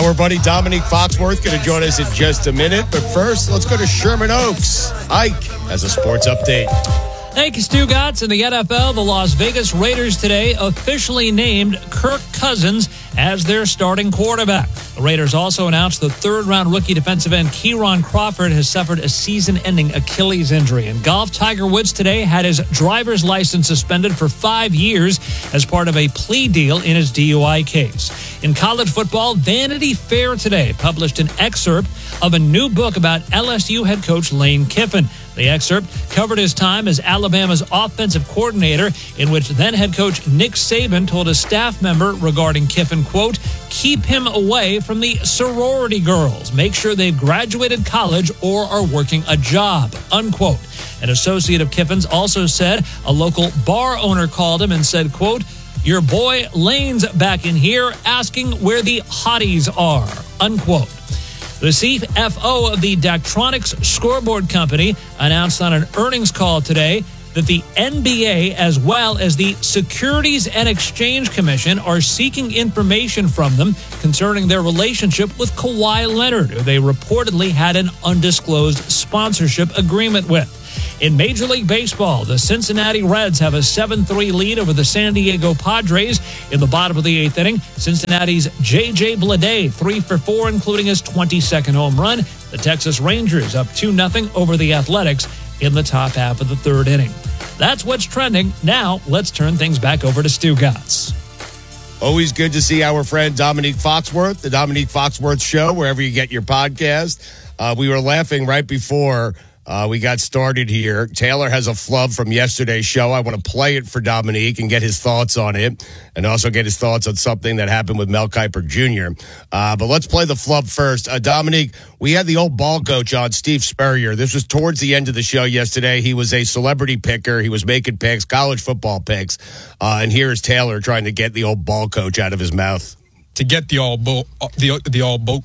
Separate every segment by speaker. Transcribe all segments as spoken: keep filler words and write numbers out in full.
Speaker 1: Our buddy Dominique Foxworth going to join us in just a minute. But first, let's go to Sherman Oaks. Ike has a sports update.
Speaker 2: Thank you, Stu Gotts. In the N F L, the Las Vegas Raiders today officially named Kirk Cousins as their starting quarterback. The Raiders also announced the third-round rookie defensive end Kieron Crawford has suffered a season-ending Achilles injury. In golf, Tiger Woods today had his driver's license suspended for five years as part of a plea deal in his D U I case. In college football, Vanity Fair today published an excerpt of a new book about L S U head coach Lane Kiffin. The excerpt covered his time as Alabama's offensive coordinator, in which then head coach Nick Saban told a staff member regarding Kiffin, quote, keep him away from the sorority girls. Make sure they've graduated college or are working a job, unquote. An associate of Kiffin's also said a local bar owner called him and said, quote, your boy Lane's back in here asking where the hotties are, unquote. The C F O of the Daktronics Scoreboard Company announced on an earnings call today that the N B A, as well as the Securities and Exchange Commission, are seeking information from them concerning their relationship with Kawhi Leonard, who they reportedly had an undisclosed sponsorship agreement with. In Major League Baseball, the Cincinnati Reds have a seven three lead over the San Diego Padres. In the bottom of the eighth inning, Cincinnati's J J Bleday, three for four, including his twenty-second home run. The Texas Rangers up two nothing over the Athletics in the top half of the third inning. That's what's trending. Now, let's turn things back over to Stu Gotts.
Speaker 1: Always good to see our friend Dominique Foxworth, the Dominique Foxworth Show, wherever you get your podcast. Uh, we were laughing right before Uh, we got started here. Taylor has a flub from yesterday's show. I want to play it for Dominique and get his thoughts on it, and also get his thoughts on something that happened with Mel Kiper Junior Uh, but let's play the flub first. Uh, Dominique, we had the old ball coach on, Steve Spurrier. This was towards the end of the show yesterday. He was a celebrity picker. He was making picks, college football picks. Uh, and here is Taylor trying to get the old ball coach out of his mouth.
Speaker 3: To get the all bo- the the all boat.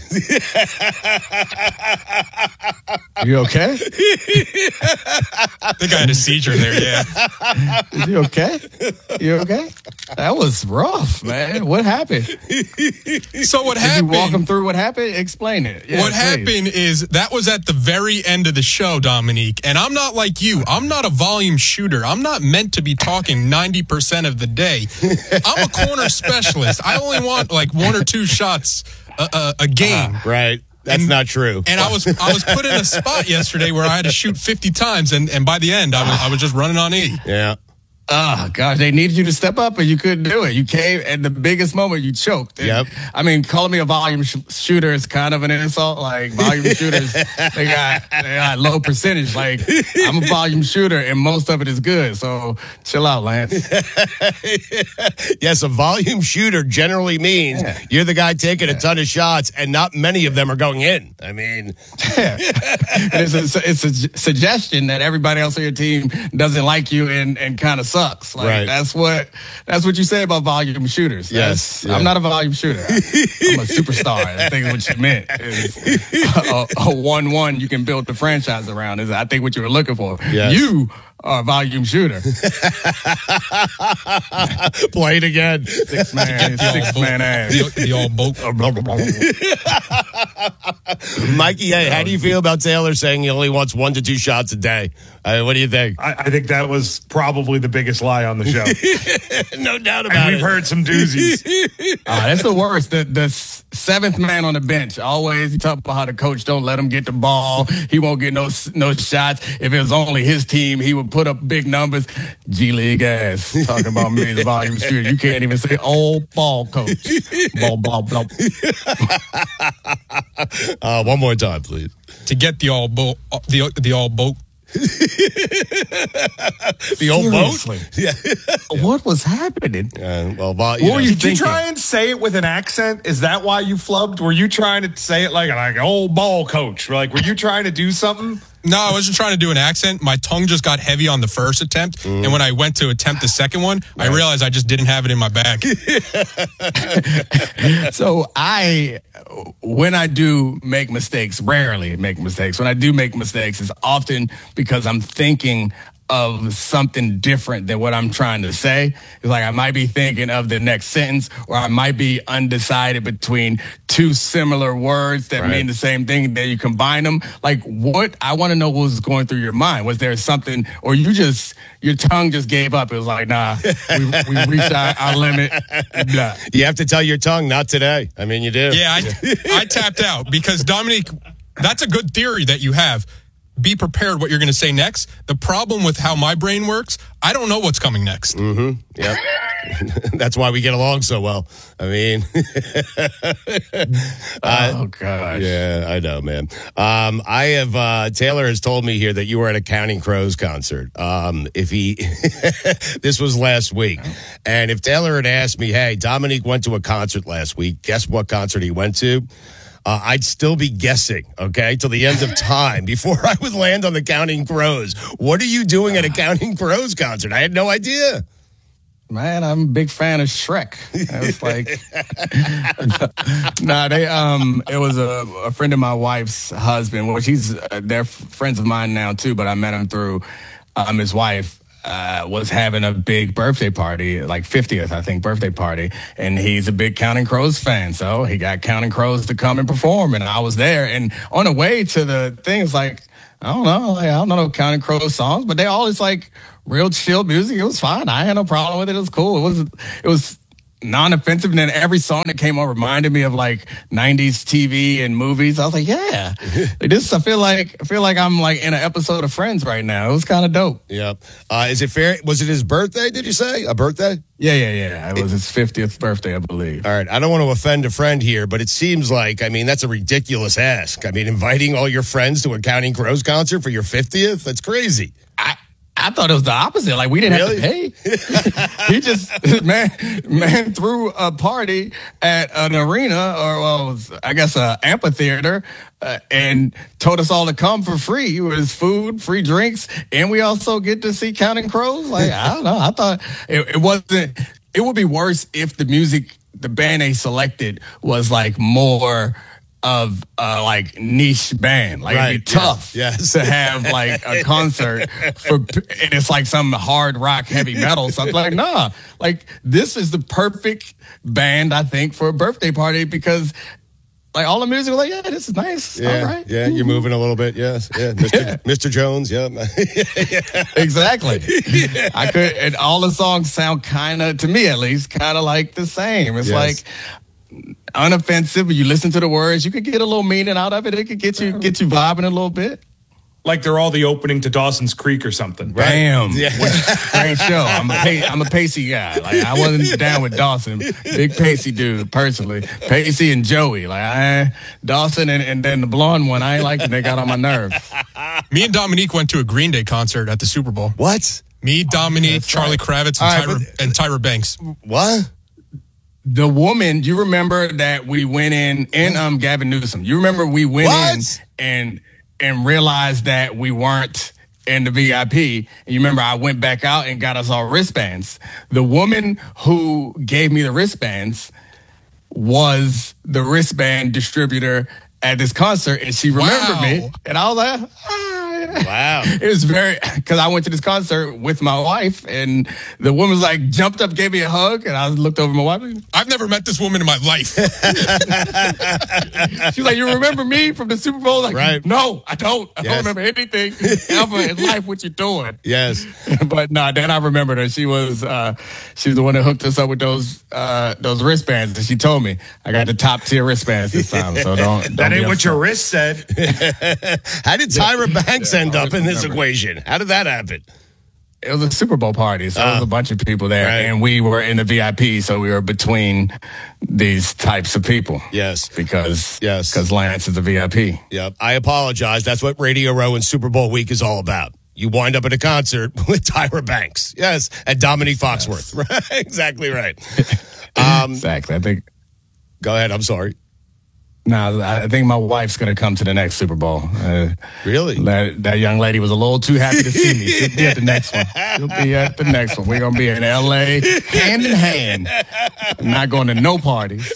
Speaker 4: You okay?
Speaker 3: I think I had a seizure there, yeah.
Speaker 4: Is you okay? You okay? That was rough, man. What happened?
Speaker 3: So what
Speaker 4: Did
Speaker 3: happened?
Speaker 4: you walk them through what happened? Explain it. Yeah,
Speaker 3: what
Speaker 4: please.
Speaker 3: happened is that was at the very end of the show, Dominique. And I'm not like you. I'm not a volume shooter. I'm not meant to be talking ninety percent of the day. I'm a corner specialist. I only want like one or two shots a, a, a game.
Speaker 1: Uh, right. That's
Speaker 3: and,
Speaker 1: not true.
Speaker 3: And I was I was put in a spot yesterday where I had to shoot fifty times, and, and by the end, I was, I was just running on E.
Speaker 1: Yeah.
Speaker 4: Oh, gosh, they needed you to step up, and you couldn't do it. You came at the biggest moment, you choked. And,
Speaker 1: yep.
Speaker 4: I mean, calling me a volume sh- shooter is kind of an insult. Like, volume shooters, they got, they got low percentage. Like, I'm a volume shooter, and most of it is good. So, chill out, Lance.
Speaker 1: Yes, a volume shooter generally means yeah. you're the guy taking a ton of shots, and not many of them are going in. I mean,
Speaker 4: yeah. it's, a, it's a suggestion that everybody else on your team doesn't like you and, and kind of sucks. Like,
Speaker 1: right.
Speaker 4: That's what that's what you say about volume shooters.
Speaker 1: Yes. Yeah.
Speaker 4: I'm not a volume shooter. I, I'm a superstar. I think what you meant is a, a one-one you can build the franchise around. Is I think what you were looking for.
Speaker 1: Yes.
Speaker 4: You are a volume shooter.
Speaker 1: Play it again.
Speaker 4: Six man, six man ass.
Speaker 3: The, the all boat.
Speaker 1: Mikey, hey, how do you feel about Taylor saying he only wants one to two shots a day? Uh, what do you think?
Speaker 5: I, I think that was probably the biggest lie on the show.
Speaker 1: No doubt about
Speaker 5: and
Speaker 1: it.
Speaker 5: We've heard some doozies.
Speaker 4: Uh, that's the worst. The, the seventh man on the bench. Always he talk about how the coach don't let him get the ball. He won't get no no shots. If it was only his team, he would put up big numbers. G League ass. Talking about me as a volume shooter. You can't even say old ball coach. Ball, ball, ball.
Speaker 1: Uh, one more time, please.
Speaker 3: To get the all boat. The, the all boat.
Speaker 1: The old
Speaker 4: Seriously?
Speaker 1: boat? Yeah.
Speaker 4: What was happening?
Speaker 1: Uh, well, Bob,
Speaker 4: What
Speaker 1: you
Speaker 4: were
Speaker 1: know.
Speaker 4: you
Speaker 5: Did you
Speaker 4: thinking?
Speaker 5: try and say it with an accent? Is that why you flubbed? Were you trying to say it like like old ball coach? Like, were you trying to do something?
Speaker 3: No, I wasn't trying to do an accent. My tongue just got heavy on the first attempt. Mm. And when I went to attempt the second one, right. I realized I just didn't have it in my bag.
Speaker 4: So I, when I do make mistakes, rarely make mistakes. When I do make mistakes, it's often because I'm thinking of something different than what I'm trying to say. It's like I might be thinking of the next sentence, or I might be undecided between two similar words that
Speaker 1: right.
Speaker 4: mean the same thing, then you combine them. Like, what? I want to know what was going through your mind. Was there something, or you just, your tongue just gave up? It was like, nah, we, we reached our, our limit. Nah.
Speaker 1: You have to tell your tongue, not today. I mean, you do.
Speaker 3: Yeah, I, I tapped out because, Dominique, that's a good theory that you have. Be prepared what you're going to say next. The problem with how my brain works, I don't know what's coming next.
Speaker 1: Mm-hmm. Yep. That's why we get along so well. I mean,
Speaker 4: oh gosh.
Speaker 1: Yeah, I know, man. Um, I have uh, Taylor has told me here that you were at a Counting Crows concert. Um, if he, this was last week, and if Taylor had asked me, "Hey, Dominique went to a concert last week. Guess what concert he went to?" Uh, I'd still be guessing, okay, till the end of time before I would land on the Counting Crows. What are you doing at a Counting Crows concert? I had no idea.
Speaker 4: Man, I'm a big fan of Shrek. I was like, nah, they, um, it was a, a friend of my wife's husband, which he's, uh, they're friends of mine now too, but I met him through, um, his wife. Uh, was having a big birthday party, like fiftieth, I think, birthday party. And he's a big Counting Crows fan. So he got Counting Crows to come and perform. And I was there. And on the way to the thing, it's like, I don't know. Like, I don't know no Counting Crows songs, but they all, it's like real chill music. It was fine. I had no problem with it. It was cool. It was, it was non-offensive. And then every song that came on reminded me of like nineties T V and movies. I was like, yeah, like this, I feel like, I feel like I'm like in an episode of Friends right now. It was kind of dope.
Speaker 1: Yep. Uh, is it fair? Was it his birthday? Did you say a birthday?
Speaker 4: Yeah, yeah, yeah. It was his fiftieth birthday, I believe.
Speaker 1: All right. I don't want to offend a friend here, but it seems like, I mean, that's a ridiculous ask. I mean, inviting all your friends to a Counting Crows concert for your fiftieth? That's crazy.
Speaker 4: I, I thought it was the opposite. Like, we didn't
Speaker 1: Really?
Speaker 4: have to pay. He just, man, man threw a party at an arena, or well, it was, I guess, an amphitheater, uh, and told us all to come for free. It was food, free drinks, and we also get to see Counting Crows. Like, I don't know. I thought it, it wasn't, it would be worse if the music, the band they selected was like more of uh, like niche band. Like,
Speaker 1: Right,
Speaker 4: it'd be tough
Speaker 1: yes, yes.
Speaker 4: to have like a concert for, and it's like some hard rock, heavy metal. So I'm like, nah, like this is the perfect band, I think, for a birthday party, because like all the music was like, yeah, this is nice.
Speaker 1: Yeah.
Speaker 4: All right.
Speaker 1: Yeah. You're moving a little bit. Yes. Yeah. Mister
Speaker 4: Yeah.
Speaker 1: Mister Jones. Yeah.
Speaker 4: Exactly. I could, and all the songs sound kind of, to me at least, kind of like the same. It's
Speaker 1: Yes.
Speaker 4: like unoffensive. You listen to the words, you could get a little meaning out of it. It could get you get you vibing a little bit.
Speaker 5: Like they're all the opening to Dawson's Creek or something.
Speaker 4: Bam.
Speaker 1: Yeah.
Speaker 4: Great show. I'm a, pa- I'm a Pacey guy. Like, I wasn't down with Dawson. Big Pacey dude, personally. Pacey and Joey. Like, I, Dawson and, and then the blonde one, I ain't like it. They got on my nerves.
Speaker 3: Me and Dominique went to a Green Day concert at the Super Bowl.
Speaker 1: What?
Speaker 3: Me, Dominique, Charlie Kravitz, and,
Speaker 1: All right,
Speaker 3: Tyra, and Tyra Banks.
Speaker 1: What?
Speaker 4: The woman, you remember that we went in, and um, Gavin Newsom. You remember we went
Speaker 1: What?
Speaker 4: in and and realized that we weren't in the V I P. And you remember I went back out and got us all wristbands. The woman who gave me the wristbands was the wristband distributor at this concert, and she remembered
Speaker 3: Wow.
Speaker 4: me. And I was like, ah.
Speaker 1: Wow.
Speaker 4: It was very, because I went to this concert with my wife, and the woman was like, jumped up, gave me a hug, and I looked over at my wife.
Speaker 3: I've never met this woman in my life.
Speaker 4: She was like, you remember me from the Super Bowl? Like,
Speaker 1: Right.
Speaker 4: no, I don't. I
Speaker 1: Yes.
Speaker 4: don't remember anything ever in life what you're doing.
Speaker 1: Yes.
Speaker 4: But no, then I remembered her. She was uh, she was the one that hooked us up with those uh, those wristbands, and she told me I got the top tier wristbands this time. So don't. don't
Speaker 5: That
Speaker 4: be
Speaker 5: ain't what
Speaker 4: upset.
Speaker 5: your wrist said.
Speaker 1: How did Tyra Banks end
Speaker 4: I
Speaker 1: up in this
Speaker 4: remember.
Speaker 1: equation? How did that happen?
Speaker 4: It was a Super Bowl party, so there was a bunch of people there,
Speaker 1: Right.
Speaker 4: and we were in the V I P, so we were between these types of people.
Speaker 1: Yes.
Speaker 4: Because
Speaker 1: Yes.
Speaker 4: because Lance is a V I P.
Speaker 1: Yep. I apologize. That's what Radio Row and Super Bowl week is all about. You wind up at a concert with Tyra Banks. Yes. And Dominique Foxworth. Right. Exactly right. Um,
Speaker 4: Exactly. I think.
Speaker 1: go ahead. I'm sorry.
Speaker 4: No, I think my wife's going to come to the next Super Bowl. Uh,
Speaker 1: Really?
Speaker 4: that, that young lady was a little too happy to see me. She'll be at the next one. She'll be at the next one. We're going to be in L A hand in hand. Not going to no parties.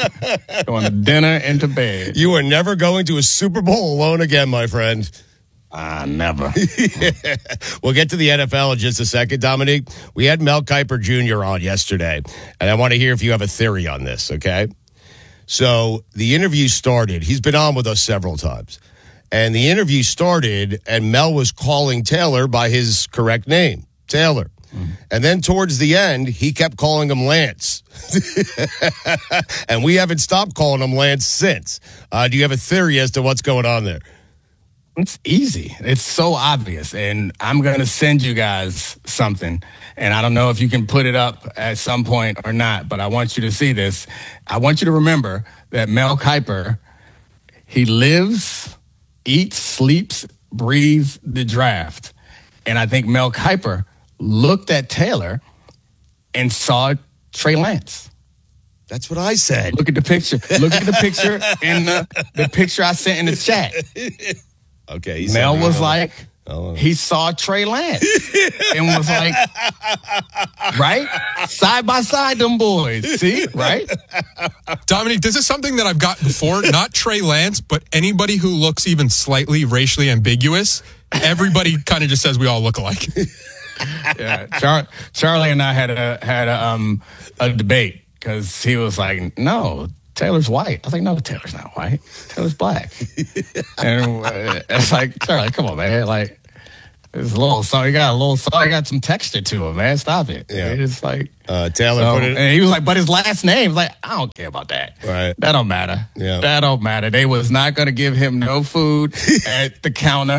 Speaker 4: Going to dinner and to bed.
Speaker 1: You are never going to a Super Bowl alone again, my friend.
Speaker 4: Uh, never.
Speaker 1: We'll get to the N F L in just a second, Dominique. We had Mel Kiper Junior on yesterday, and I want to hear if you have a theory on this, okay? So the interview started. He's been on with us several times. And the interview started, and Mel was calling Taylor by his correct name, Taylor. Mm-hmm. And then towards the end, he kept calling him Lance. And we haven't stopped calling him Lance since. Uh, do you have a theory as to what's going on there?
Speaker 4: It's easy. It's so obvious. And I'm going to send you guys something. And I don't know if you can put it up at some point or not, but I want you to see this. I want you to remember that Mel Kiper, he lives, eats, sleeps, breathes the draft. And I think Mel Kiper looked at Taylor and saw Trey Lance.
Speaker 1: That's what I said.
Speaker 4: Look at the picture. Look at the picture in the, the picture I sent in the chat.
Speaker 1: Okay.
Speaker 4: Mel was like, oh. He saw Trey Lance and was like, right? Side by side, them boys. See? Right?
Speaker 3: Dominique, this is something that I've got before. Not Trey Lance, but anybody who looks even slightly racially ambiguous. Everybody kind of just says we all look alike.
Speaker 4: Yeah. Char- Charlie and I had a, had a, um, a debate because he was like, no, Taylor's white. I was like, no, Taylor's not white. Taylor's black. And uh, it's like, Charlie, come on, man. Like, it's a little, so he got a little, so he got some texture to him, man. Stop it.
Speaker 1: Yeah.
Speaker 4: It's like,
Speaker 1: uh, Taylor
Speaker 4: so,
Speaker 1: put it.
Speaker 4: And he was like, but his last name, like, I don't care about that.
Speaker 1: Right.
Speaker 4: That don't matter.
Speaker 1: Yeah.
Speaker 4: That don't matter. They was not going to give him no food at the counter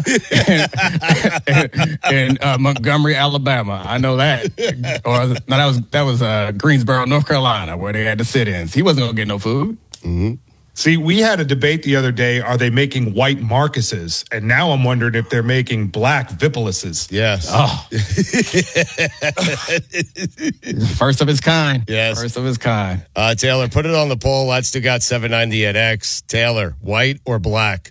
Speaker 4: in, in uh, Montgomery, Alabama. I know that. Or no, that was that was uh, Greensboro, North Carolina, where they had the sit-ins. He wasn't going to get no food.
Speaker 1: Mm-hmm.
Speaker 5: See, we had a debate the other day. Are they making white Marcuses? And now I'm wondering if they're making black Vipuluses.
Speaker 1: Yes.
Speaker 4: Oh. First of his kind.
Speaker 1: Yes.
Speaker 4: First of his kind.
Speaker 1: Uh, Taylor, put it on the poll. Let's do got seven ninety at X. Taylor, white or black?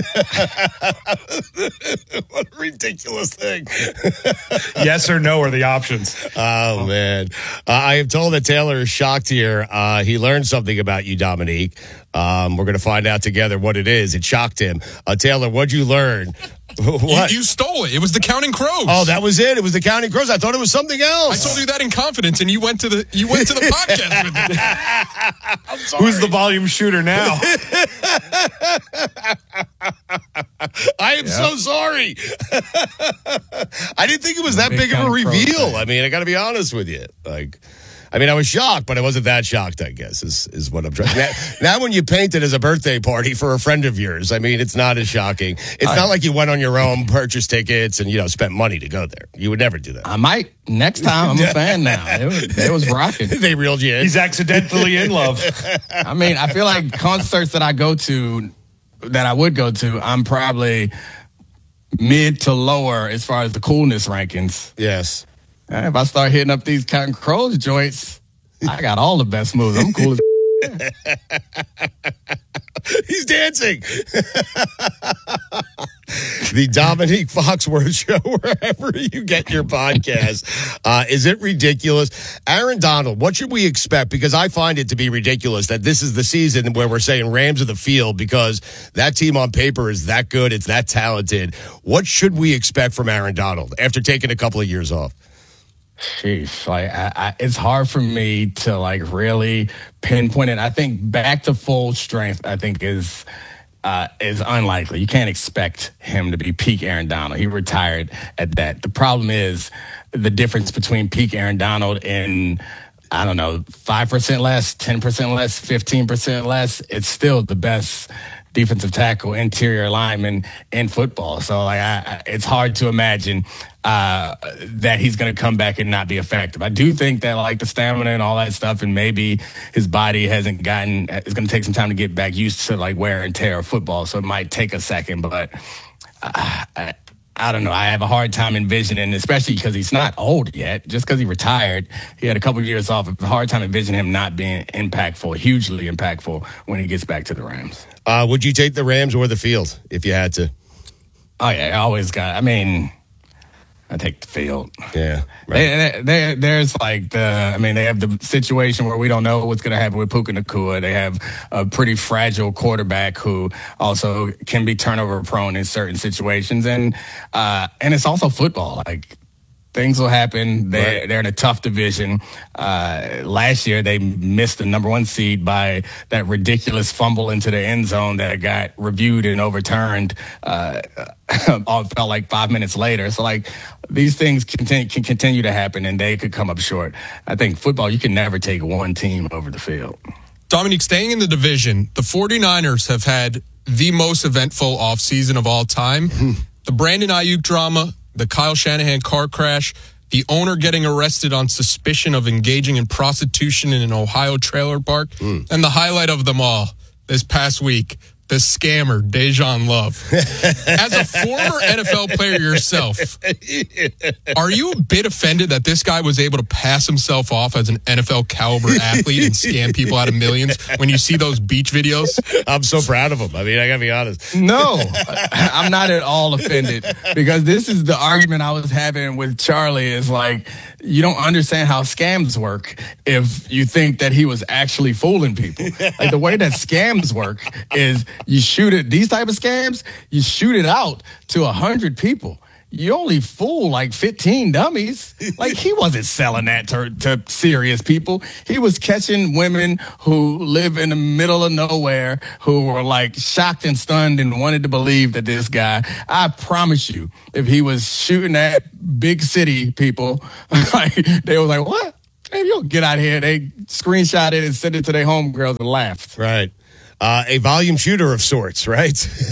Speaker 1: What a ridiculous thing.
Speaker 5: Yes or no are the options.
Speaker 1: Oh, man. Uh, I am told that Taylor is shocked here. Uh, he learned something about you, Dominique. Um, we're going to find out together what it is. It shocked him. Uh, Taylor, what'd you learn? What?
Speaker 3: You, you stole it. It was the Counting Crows.
Speaker 1: Oh, that was it. It was the Counting Crows. I thought it was something else.
Speaker 3: I told you that in confidence, and you went to the you went to the podcast with it.
Speaker 1: I'm sorry.
Speaker 5: Who's the volume shooter now?
Speaker 1: I am yep. so sorry. I didn't think it was that big, big of a reveal. I mean, I got to be honest with you. Like, I mean, I was shocked, but I wasn't that shocked, I guess, is, is what I'm trying. Now, now, when you paint it as a birthday party for a friend of yours, I mean, it's not as shocking. It's I, not like you went on your own, purchased tickets, and, you know, spent money to go there. You would never do that.
Speaker 4: I might. Next time, I'm a fan now. It was, it was rocking.
Speaker 1: They reeled you in.
Speaker 5: He's accidentally in love.
Speaker 4: I mean, I feel like concerts that I go to, that I would go to, I'm probably mid to lower as far as the coolness rankings.
Speaker 1: Yes.
Speaker 4: If I start hitting up these Counting Crows joints, I got all the best moves. I'm cool as
Speaker 1: He's dancing. The Dominique Foxworth Show, wherever you get your podcast. Uh, is it ridiculous? Aaron Donald, what should we expect? Because I find it to be ridiculous that this is the season where we're saying Rams of the field because that team on paper is that good. It's that talented. What should we expect from Aaron Donald after taking a couple of years off?
Speaker 4: Sheesh, like I, I, it's hard for me to like really pinpoint it. I think back to full strength, I think is uh, is unlikely. You can't expect him to be peak Aaron Donald. He retired at that. The problem is the difference between peak Aaron Donald and I don't know five percent less, ten percent less, fifteen percent less. It's still the best defensive tackle, interior lineman in football. So like, I, I, it's hard to imagine uh, that he's going to come back and not be effective. I do think that like the stamina and all that stuff, and maybe his body hasn't gotten, it's going to take some time to get back used to like wear and tear of football. So it might take a second, but I, I, I don't know. I have a hard time envisioning, especially because he's not old yet. Just because he retired, he had a couple of years off. It's a hard time envisioning him not being impactful, hugely impactful when he gets back to the Rams.
Speaker 1: Uh, would you take the Rams or the field if you had to?
Speaker 4: Oh, yeah. I always got, I mean, I take the field.
Speaker 1: Yeah. Right.
Speaker 4: They, they, there's like the, I mean, they have the situation where we don't know what's going to happen with Puka Nacua. They have a pretty fragile quarterback who also can be turnover prone in certain situations. And, uh, and it's also football. Like, things will happen. They're, right. they're in a tough division. Uh, last year, they missed the number one seed by that ridiculous fumble into the end zone that got reviewed and overturned. Uh, all felt like five minutes later. So, like, these things continue, can continue to happen, and they could come up short. I think football, you can never take one team over the field.
Speaker 3: Dominique, staying in the division, the 49ers have had the most eventful offseason of all time. The Brandon Ayuk drama, the Kyle Shanahan car crash, the owner getting arrested on suspicion of engaging in prostitution in an Ohio trailer park, mm. and the highlight of them all this past week, the scammer, Dejan Love. As a former N F L player yourself, are you a bit offended that this guy was able to pass himself off as an N F L caliber athlete and scam people out of millions when you see those beach videos?
Speaker 1: I'm so proud of him. I mean, I gotta be honest.
Speaker 4: No, I'm not at all offended, because this is the argument I was having with Charlie is like, you don't understand how scams work if you think that he was actually fooling people. Like, the way that scams work is you shoot it, these type of scams, you shoot it out to a hundred people. You only fool like fifteen dummies. Like, he wasn't selling that to, to serious people. He was catching women who live in the middle of nowhere, who were like shocked and stunned and wanted to believe that this guy, I promise you, if he was shooting at big city people, like, they were like, what? Hey, you don't get out of here. They screenshot it and sent it to their homegirls and laughed.
Speaker 1: Right. Uh, a volume shooter of sorts, right?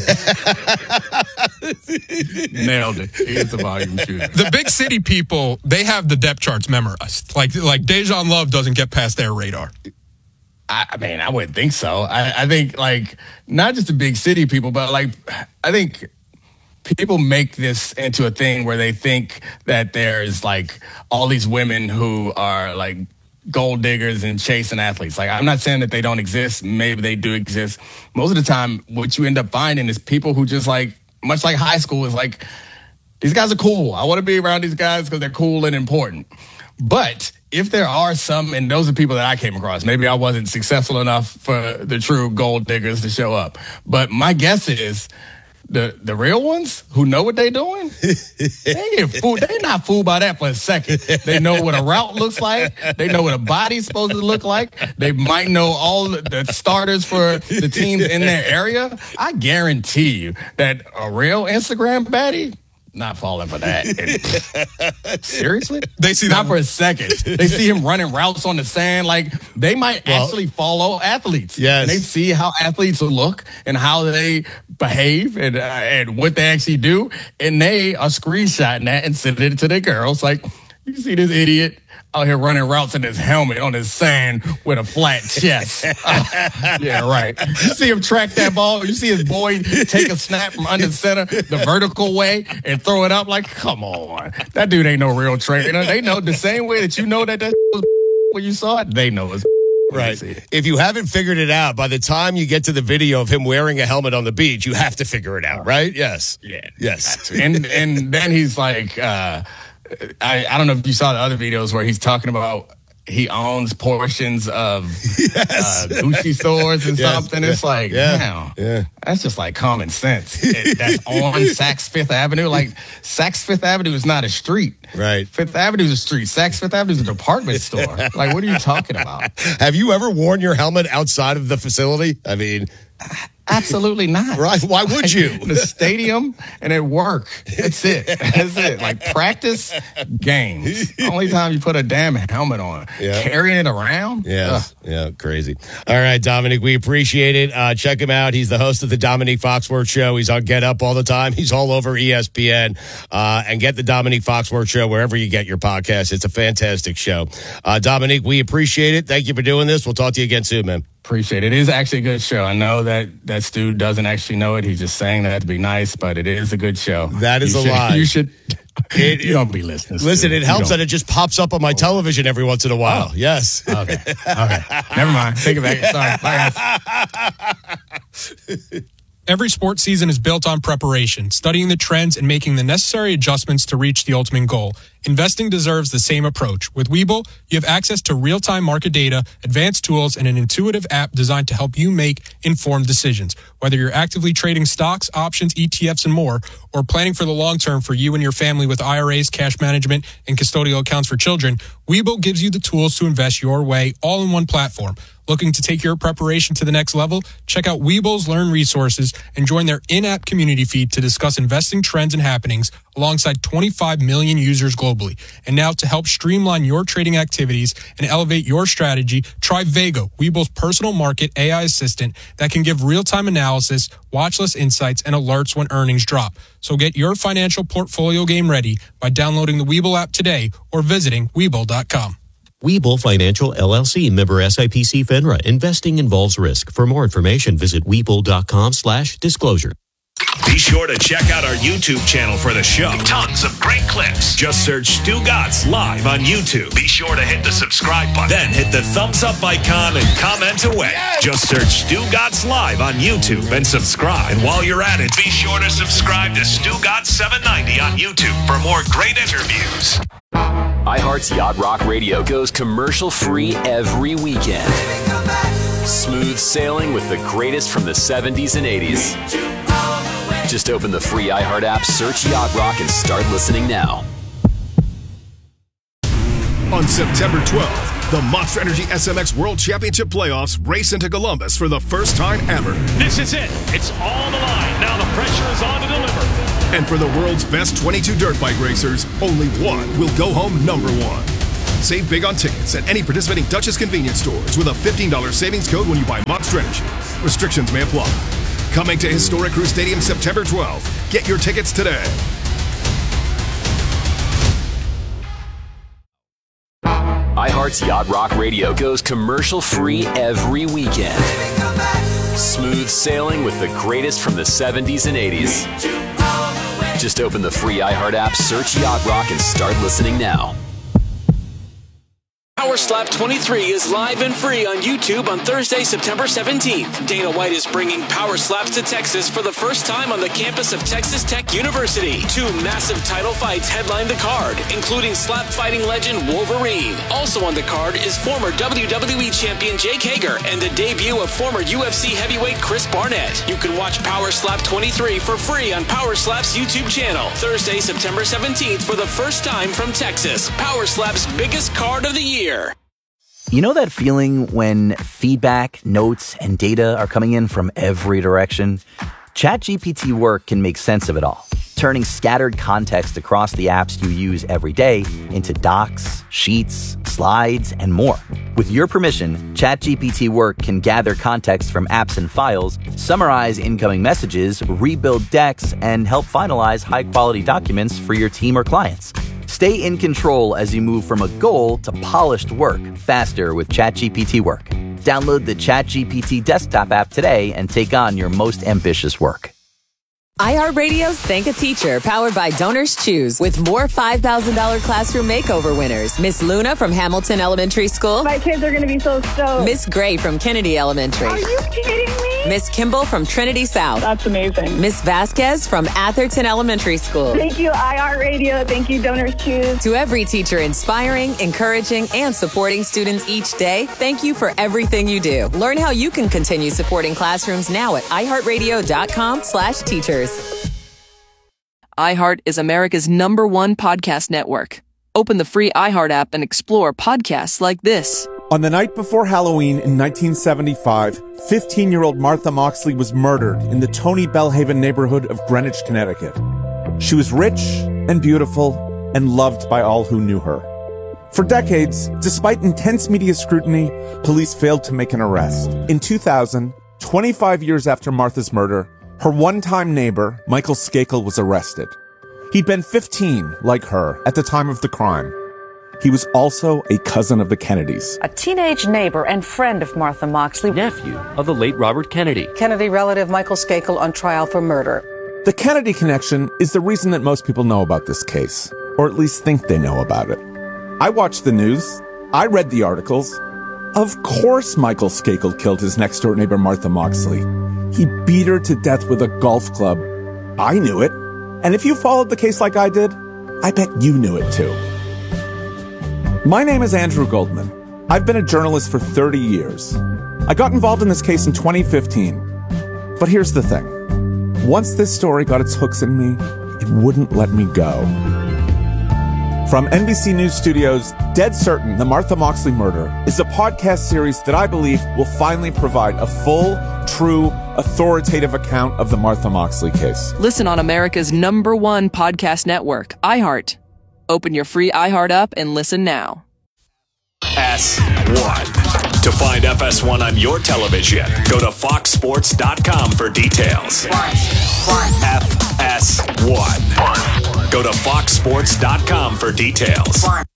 Speaker 4: Nailed it. He is a volume shooter.
Speaker 3: The big city people, they have the depth charts memorized. Like, like Dejan Love doesn't get past their radar.
Speaker 4: I, I mean, I wouldn't think so. I, I think, like, not just the big city people, but, like, I think people make this into a thing where they think that there's, like, all these women who are, like, gold diggers and chasing athletes. Like, I'm not saying that they don't exist. Maybe they do exist. Most of the time, what you end up finding is people who just, like, much like high school, is like, these guys are cool. I want to be around these guys because they're cool and important. But if there are some, and those are people that I came across, maybe I wasn't successful enough for the true gold diggers to show up. But my guess is the the real ones who know what they're doing, they ain't get fooled. They're not fooled by that for a second. They know what a route looks like. They know what a body's supposed to look like. They might know all the starters for the teams in their area. I guarantee you that a real Instagram baddie, not falling for that. And, seriously?
Speaker 3: They see
Speaker 4: Not
Speaker 3: that.
Speaker 4: for a second. They see him running routes on the sand. Like, they might
Speaker 1: Well,
Speaker 4: actually follow athletes.
Speaker 1: yes.
Speaker 4: And they see how athletes look and how they behave and uh, and what they actually do. And they are screenshotting that and sending it to their girls. Like, you see this idiot out here running routes in his helmet on his sand with a flat chest. Uh, yeah, right. You see him track that ball. You see his boy take a snap from under center the vertical way and throw it up. Like, come on. That dude ain't no real trainer. They know the same way that you know that that was when you saw it, they know it's
Speaker 1: Right. If you haven't figured it out, by the time you get to the video of him wearing a helmet on the beach, you have to figure it out, right? Yes.
Speaker 4: Yeah.
Speaker 1: Yes.
Speaker 4: And and then he's like, uh, I, I don't know if you saw the other videos where he's talking about he owns portions of
Speaker 1: Yes.
Speaker 4: uh, Gucci stores and
Speaker 1: Yes.
Speaker 4: something. It's like,
Speaker 1: Yeah.
Speaker 4: wow,
Speaker 1: Yeah.
Speaker 4: that's just like common sense. It, that's on Saks Fifth Avenue. Like, Saks Fifth Avenue is not a street.
Speaker 1: Right.
Speaker 4: Fifth Avenue is a street. Saks Fifth Avenue is a department store. Like, what are you talking about?
Speaker 1: Have you ever worn your helmet outside of the facility? I mean,
Speaker 4: Absolutely not.
Speaker 1: right. Why would you?
Speaker 4: The stadium and at work. That's it. That's it. Like, practice, games. Only time you put a damn helmet on.
Speaker 1: Yeah.
Speaker 4: Carrying it around?
Speaker 1: Yeah,
Speaker 4: Ugh.
Speaker 1: yeah, crazy. All right, Dominic, we appreciate it. Uh, check him out. He's the host of the Dominique Foxworth Show. He's on Get Up all the time. He's all over E S P N. Uh, and get the Dominique Foxworth Show wherever you get your podcast. It's a fantastic show. Uh, Dominique, we appreciate it. Thank you for doing this. We'll talk to you again soon, man.
Speaker 4: Appreciate it. It is actually a good show. I know that that Stu doesn't actually know it. He's just saying that to be nice, but it is a good show.
Speaker 1: That is
Speaker 4: you
Speaker 1: a
Speaker 4: should,
Speaker 1: lie.
Speaker 4: You should.
Speaker 1: It-
Speaker 4: you don't be listening.
Speaker 1: Listen,
Speaker 4: Stu.
Speaker 1: it
Speaker 4: You
Speaker 1: helps
Speaker 4: don't.
Speaker 1: that it just pops up on my television every once in a while. Yes.
Speaker 4: Okay. Okay. Never mind. Take it back. Sorry. Bye, guys.
Speaker 3: Every sports season is built on preparation, studying the trends and making the necessary adjustments to reach the ultimate goal. Investing deserves the same approach. With Webull, you have access to real-time market data, advanced tools, and an intuitive app designed to help you make informed decisions. Whether you're actively trading stocks, options, E T Fs, and more, or planning for the long term for you and your family with I R As, cash management, and custodial accounts for children, Webull gives you the tools to invest your way all in one platform. Looking to take your preparation to the next level? Check out Webull's Learn resources and join their in-app community feed to discuss investing trends and happenings alongside twenty-five million users globally. And now to help streamline your trading activities and elevate your strategy, try Vago, Webull's personal market A I assistant that can give real-time analysis, watch list insights, and alerts when earnings drop. So get your financial portfolio game ready by downloading the Webull app today or visiting Webull dot com.
Speaker 6: Webull Financial L L C, member S I P C FINRA. Investing involves risk. For more information, visit Webull dot com slash disclosure.
Speaker 7: Be sure to check out our YouTube channel for the show. Tons of great clips. Just search Stu Gatz live on YouTube. Be sure to hit the subscribe button. Then hit the thumbs up icon and comment away. Yes. Just search Stu Gatz live on YouTube and subscribe. And while you're at it, be sure to subscribe to Stu Gatz seven ninety on YouTube for more great interviews.
Speaker 8: iHeart's Yacht Rock Radio goes commercial-free every weekend. Smooth sailing with the greatest from the seventies and eighties. Just open the free iHeart app, search Yacht Rock, and start listening now.
Speaker 9: On September twelfth, the Monster Energy S M X World Championship Playoffs race into Columbus for the first time ever.
Speaker 10: This is it. It's all on the line. Now the pressure is on to deliver.
Speaker 9: And for the world's best twenty-two dirt bike racers, only one will go home number one. Save big on tickets at any participating Duchess convenience stores with a fifteen dollars savings code when you buy Monster Energy. Restrictions may apply. Coming to Historic Crew Stadium September twelfth. Get your tickets today.
Speaker 8: iHeart's Yacht Rock Radio goes commercial-free every weekend. Smooth sailing with the greatest from the seventies and eighties. Just open the free iHeart app, search Yacht Rock, and start listening now. Power Slap twenty-three is live and free on YouTube on Thursday, September seventeenth. Dana White is bringing Power Slaps to Texas for the first time on the campus of Texas Tech University. Two massive title fights headline the card, including slap fighting legend Wolverine. Also on the card is former W W E champion Jake Hager and the debut of former U F C heavyweight Chris Barnett. You can watch Power Slap twenty-three for free on Power Slap's YouTube channel. Thursday, September seventeenth for the first time from Texas. Power Slap's biggest card of the year.
Speaker 11: You know that feeling when feedback, notes, and data are coming in from every direction? ChatGPT Work can make sense of it all, turning scattered context across the apps you use every day into docs, sheets, slides, and more. With your permission, ChatGPT Work can gather context from apps and files, summarize incoming messages, rebuild decks, and help finalize high-quality documents for your team or clients. Stay in control as you move from a goal to polished work faster with ChatGPT Work. Download the ChatGPT desktop app today and take on your most ambitious work.
Speaker 12: iHeartRadio's Thank a Teacher, powered by Donors Choose, with more five thousand dollars classroom makeover winners. Miss Luna from Hamilton Elementary School.
Speaker 13: My kids are going to be so stoked.
Speaker 12: Miss Gray from Kennedy Elementary.
Speaker 13: Are you kidding me?
Speaker 12: Miss Kimball from Trinity South.
Speaker 13: That's amazing.
Speaker 12: Miss Vasquez from Atherton Elementary School.
Speaker 13: Thank you, iHeartRadio. Thank you, Donors Choose.
Speaker 12: To every teacher inspiring, encouraging, and supporting students each day, thank you for everything you do. Learn how you can continue supporting classrooms now at iHeartRadio.com slash teachers.
Speaker 14: iHeart is America's number one podcast network. Open the free iHeart app and explore podcasts like this.
Speaker 15: On the night before Halloween in nineteen seventy-five, fifteen-year-old Martha Moxley was murdered in the Tony Bellhaven neighborhood of Greenwich, Connecticut. She was rich and beautiful and loved by all who knew her. For decades, despite intense media scrutiny, police failed to make an arrest. In two thousand, twenty-five years after Martha's murder, her one-time neighbor, Michael Skakel, was arrested. He'd been fifteen, like her, at the time of the crime. He was also a cousin of the Kennedys.
Speaker 16: A teenage neighbor and friend of Martha Moxley.
Speaker 17: Nephew of the late Robert Kennedy.
Speaker 16: Kennedy relative Michael Skakel on trial for murder.
Speaker 15: The Kennedy connection is the reason that most people know about this case, or at least think they know about it. I watched the news. I read the articles. Of course Michael Skakel killed his next-door neighbor Martha Moxley. He beat her to death with a golf club. I knew it. And if you followed the case like I did, I bet you knew it too. My name is Andrew Goldman. I've been a journalist for thirty years. I got involved in this case in twenty fifteen. But here's the thing. Once this story got its hooks in me, it wouldn't let me go. From N B C News Studios, Dead Certain, The Martha Moxley Murder is a podcast series that I believe will finally provide a full, true, authoritative account of the Martha Moxley case.
Speaker 14: Listen on America's number one podcast network, iHeart. Open your free iHeart app and listen now.
Speaker 7: S one. To find F S one on your television, go to fox sports dot com for details. F S one. Go to fox sports dot com for details.